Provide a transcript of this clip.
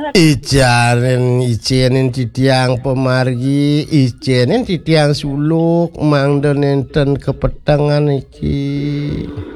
Ijenin ditiang pemargi, ijenin ditiang suluk, mangden enten kepetangan iki.